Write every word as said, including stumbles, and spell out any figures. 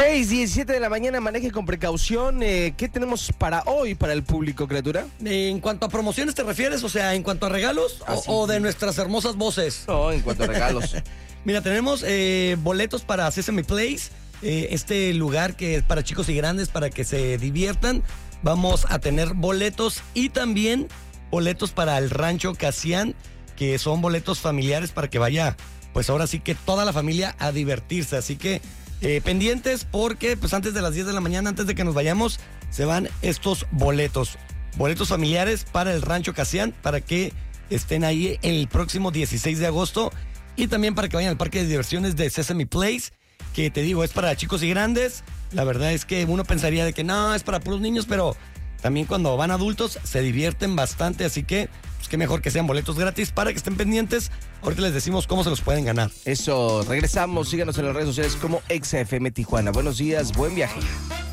seis diecisiete de la mañana, maneje con precaución. Eh, ¿Qué tenemos para hoy para el público, criatura? En cuanto a promociones te refieres, o sea, en cuanto a regalos Ah, o, sí. o de nuestras hermosas voces. No, en cuanto a regalos. Mira, tenemos eh, boletos para Sesame Place, eh, este lugar que es para chicos y grandes, para que se diviertan. Vamos a tener boletos y también boletos para el Rancho Casián, que son boletos familiares para que vaya, pues ahora sí que toda la familia a divertirse. Así que eh, pendientes porque pues antes de las diez de la mañana, antes de que nos vayamos, se van estos boletos. Boletos familiares para el Rancho Casián, para que estén ahí el próximo dieciséis de agosto. Y también para que vayan al parque de diversiones de Sesame Place, que te digo, es para chicos y grandes. La verdad es que uno pensaría de que no, es para puros niños, pero también cuando van adultos se divierten bastante. Así que, pues qué mejor que sean boletos gratis para que estén pendientes. Ahorita les decimos cómo se los pueden ganar. Eso, regresamos. Síganos en las redes sociales como Exa F M Tijuana. Buenos días, buen viaje.